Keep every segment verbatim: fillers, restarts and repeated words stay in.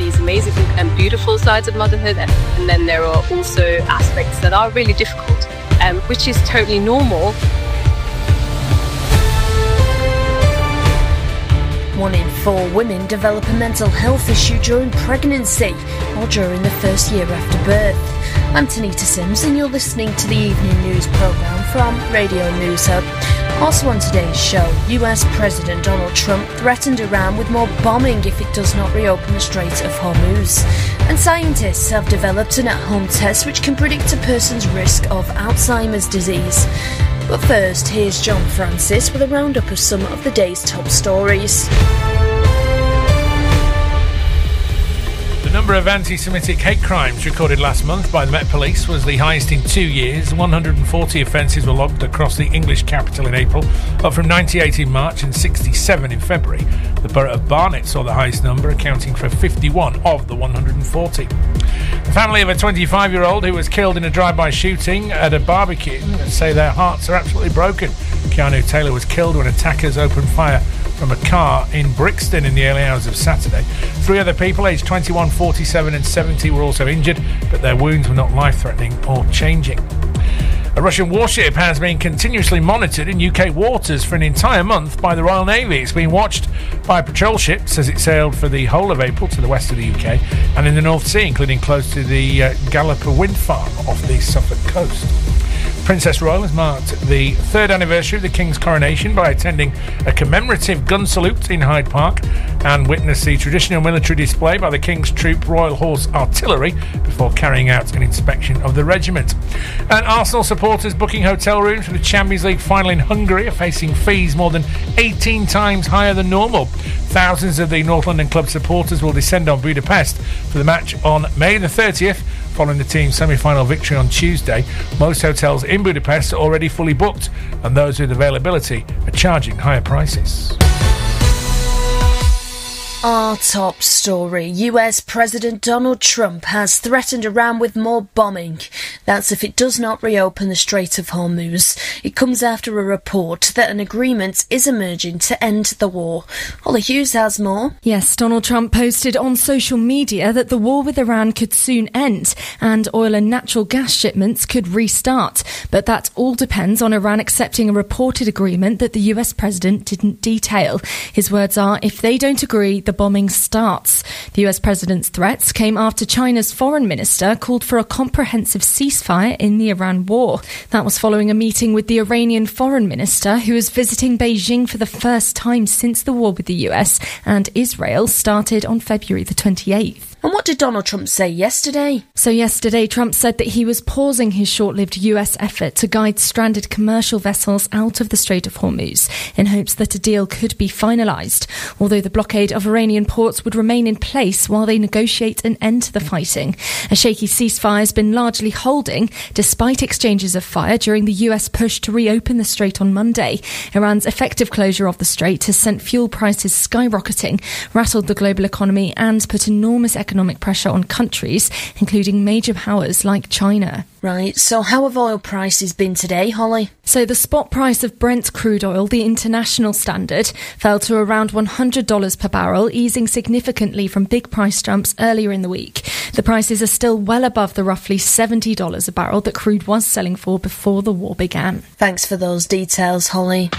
these amazing and beautiful sides of motherhood, and then there are also aspects that are really difficult, um, which is totally normal. One in four women develop a mental health issue during pregnancy or during the first year after birth. I'm Tanita Sims and you're listening to the evening news programme from Radio News Hub. Also on today's show, U S President Donald Trump threatened Iran with more bombing if it does not reopen the Strait of Hormuz. And scientists have developed an at-home test which can predict a person's risk of Alzheimer's disease. But first, here's John Francis with a roundup of some of the day's top stories. The number of anti-Semitic hate crimes recorded last month by the Met Police was the highest in two years. one hundred forty offences were logged across the English capital in April, up from ninety-eight in March and sixty-seven in February. The borough of Barnet saw the highest number, accounting for fifty-one of the one hundred forty. The family of a twenty-five-year-old who was killed in a drive-by shooting at a barbecue say their hearts are absolutely broken. Keanu Taylor was killed when attackers opened fire from a car in Brixton in the early hours of Saturday. Three other people, aged twenty-one, forty-seven and seventy, were also injured, but their wounds were not life-threatening or changing. A Russian warship has been continuously monitored in U K waters for an entire month by the Royal Navy. It's been watched by patrol ships as it sailed for the whole of April to the west of the U K and in the North Sea, including close to the uh, Galloper wind farm off the Suffolk coast. Princess Royal has marked the third anniversary of the King's coronation by attending a commemorative gun salute in Hyde Park and witnessed the traditional military display by the King's Troop Royal Horse Artillery before carrying out an inspection of the regiment. And Arsenal supporters booking hotel rooms for the Champions League final in Hungary are facing fees more than eighteen times higher than normal. Thousands of the North London club supporters will descend on Budapest for the match on May the thirtieth. Following the team's semi-final victory on Tuesday, most hotels in Budapest are already fully booked, and those with availability are charging higher prices. Our top story. U S President Donald Trump has threatened Iran with more bombing. That's if it does not reopen the Strait of Hormuz. It comes after a report that an agreement is emerging to end the war. Holly Hughes has more. Yes, Donald Trump posted on social media that the war with Iran could soon end and oil and natural gas shipments could restart. But that all depends on Iran accepting a reported agreement that the U S president didn't detail. His words are, if they don't agree, the bombing starts. The U S president's threats came after China's foreign minister called for a comprehensive ceasefire in the Iran war. That was following a meeting with the Iranian foreign minister, who is visiting Beijing for the first time since the war with the U S and Israel started on February the twenty-eighth. And what did Donald Trump say yesterday? So yesterday, Trump said that he was pausing his short-lived U S effort to guide stranded commercial vessels out of the Strait of Hormuz in hopes that a deal could be finalised, although the blockade of Iranian ports would remain in place while they negotiate an end to the fighting. A shaky ceasefire has been largely holding, despite exchanges of fire during the U S push to reopen the strait on Monday. Iran's effective closure of the strait has sent fuel prices skyrocketing, rattled the global economy and put enormous economic pressure on countries, including major powers like China. Right, so how have oil prices been today, Holly? So the spot price of Brent crude oil, the international standard, fell to around one hundred dollars per barrel, easing significantly from big price jumps earlier in the week. The prices are still well above the roughly seventy dollars a barrel that crude was selling for before the war began. Thanks for those details, Holly.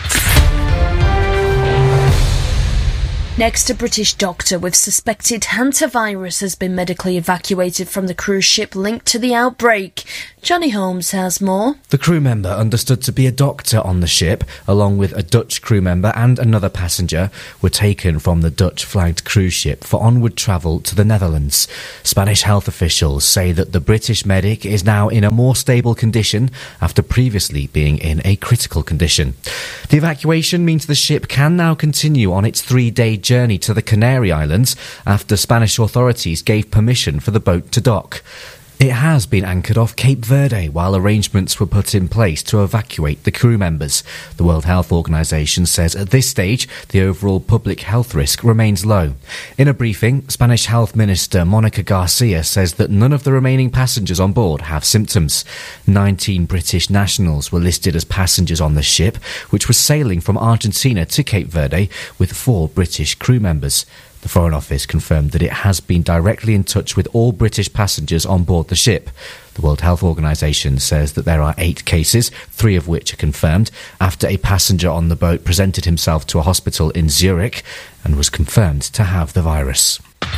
Next, a British doctor with suspected hantavirus has been medically evacuated from the cruise ship linked to the outbreak. Johnny Holmes has more. The crew member, understood to be a doctor on the ship, along with a Dutch crew member and another passenger, were taken from the Dutch-flagged cruise ship for onward travel to the Netherlands. Spanish health officials say that the British medic is now in a more stable condition after previously being in a critical condition. The evacuation means the ship can now continue on its three-day journey to the Canary Islands after Spanish authorities gave permission for the boat to dock. It has been anchored off Cape Verde while arrangements were put in place to evacuate the crew members. The World Health Organization says at this stage the overall public health risk remains low. In a briefing, Spanish Health Minister Monica Garcia says that none of the remaining passengers on board have symptoms. nineteen British nationals were listed as passengers on the ship, which was sailing from Argentina to Cape Verde with four British crew members. The Foreign Office confirmed that it has been directly in touch with all British passengers on board the ship. The World Health Organization says that there are eight cases, three of which are confirmed, after a passenger on the boat presented himself to a hospital in Zurich and was confirmed to have the virus.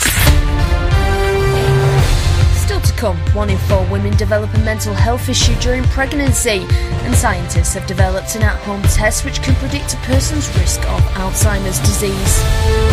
Still to come, one in four women develop a mental health issue during pregnancy, and scientists have developed an at-home test which can predict a person's risk of Alzheimer's disease.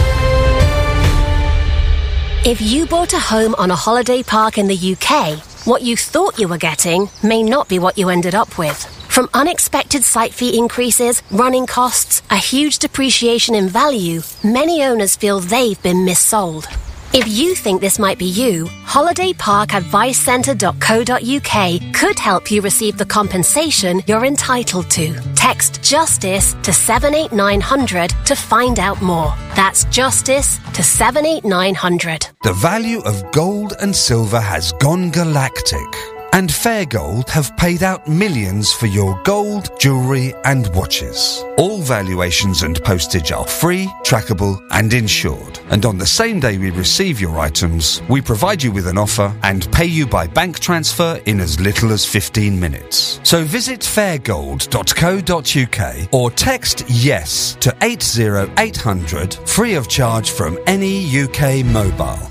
If you bought a home on a holiday park in the U K, what you thought you were getting may not be what you ended up with. From unexpected site fee increases, running costs, a huge depreciation in value, many owners feel they've been missold. If you think this might be you, holiday park advice centre dot co dot uk could help you receive the compensation you're entitled to. Text JUSTICE to seven eight nine hundred to find out more. That's JUSTICE to seven eight nine hundred. The value of gold and silver has gone galactic, and Fair Gold have paid out millions for your gold, jewellery and watches. All valuations and postage are free, trackable and insured. And on the same day we receive your items, we provide you with an offer and pay you by bank transfer in as little as fifteen minutes. So visit fair gold dot co dot uk or text YES to eight zero eight hundred, free of charge from any U K mobile.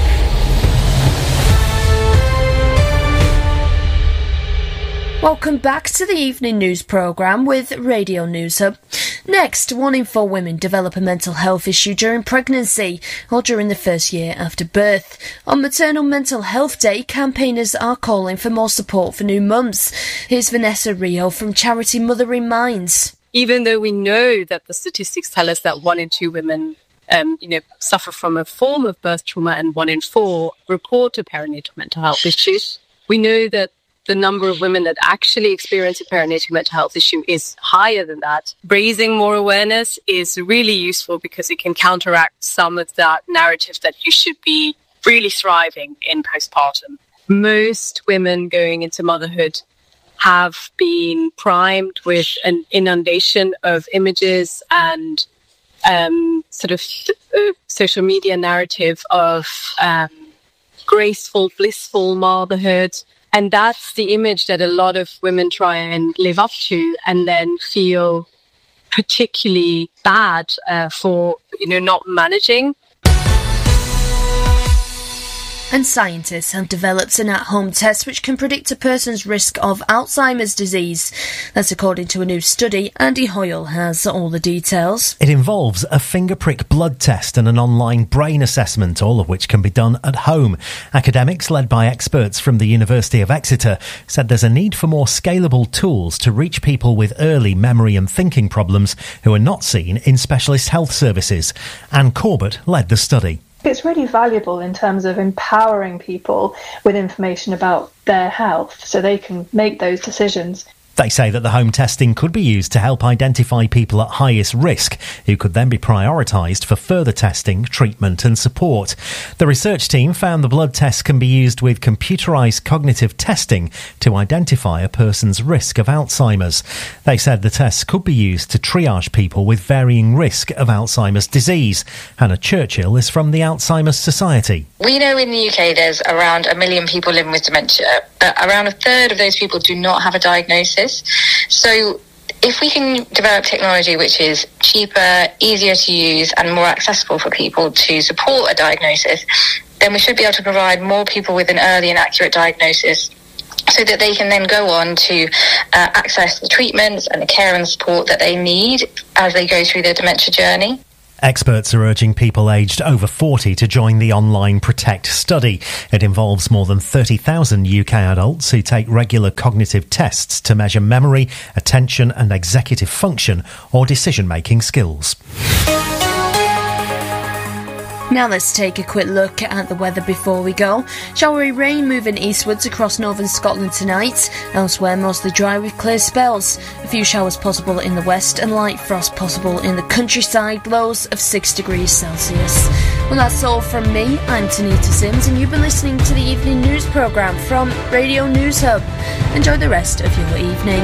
Welcome back to the evening news programme with Radio News Hub. Next, one in four women develop a mental health issue during pregnancy or during the first year after birth. On Maternal Mental Health Day, campaigners are calling for more support for new mums. Here's Vanessa Rio from charity Mothering Minds. Even though we know that the statistics tell us that one in two women Um, you know, suffer from a form of birth trauma and one in four report a perinatal mental health issue, we know that the number of women that actually experience a perinatal mental health issue is higher than that. Raising more awareness is really useful because it can counteract some of that narrative that you should be really thriving in postpartum. Most women going into motherhood have been primed with an inundation of images and um, sort of uh, social media narrative of um, graceful, blissful motherhood. And that's the image that a lot of women try and live up to and then feel particularly bad uh, for, you know, not managing. And scientists have developed an at-home test which can predict a person's risk of Alzheimer's disease. That's according to a new study. Andy Hoyle has all the details. It involves a finger prick blood test and an online brain assessment, all of which can be done at home. Academics, led by experts from the University of Exeter, said there's a need for more scalable tools to reach people with early memory and thinking problems who are not seen in specialist health services. Anne Corbett led the study. It's really valuable in terms of empowering people with information about their health so they can make those decisions. They say that the home testing could be used to help identify people at highest risk, who could then be prioritised for further testing, treatment and support. The research team found the blood test can be used with computerised cognitive testing to identify a person's risk of Alzheimer's. They said the tests could be used to triage people with varying risk of Alzheimer's disease. Hannah Churchill is from the Alzheimer's Society. We know in the U K there's around a million people living with dementia. Uh, around a third of those people do not have a diagnosis. So if we can develop technology which is cheaper, easier to use and more accessible for people to support a diagnosis, then we should be able to provide more people with an early and accurate diagnosis so that they can then go on to uh, access the treatments and the care and support that they need as they go through their dementia journey. Experts are urging people aged over forty to join the online PROTECT study. It involves more than thirty thousand U K adults who take regular cognitive tests to measure memory, attention and executive function or decision-making skills. Now let's take a quick look at the weather before we go. Showery rain moving eastwards across northern Scotland tonight. Elsewhere mostly dry with clear spells. A few showers possible in the west and light frost possible in the countryside. Lows of six degrees Celsius. Well, that's all from me. I'm Tanita Sims and you've been listening to the evening news programme from Radio News Hub. Enjoy the rest of your evening.